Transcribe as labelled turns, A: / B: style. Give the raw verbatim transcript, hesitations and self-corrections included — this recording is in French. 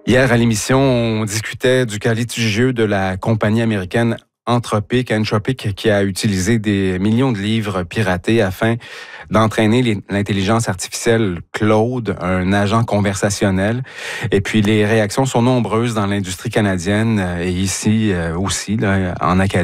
A: Hier, à l'émission, on discutait du cas litigieux de la compagnie américaine Anthropic, Anthropic, qui a utilisé des millions de livres piratés afin d'entraîner les- l'intelligence artificielle Claude, un agent conversationnel. Et puis, les réactions sont nombreuses dans l'industrie canadienne euh, et ici euh, aussi, là, en académie.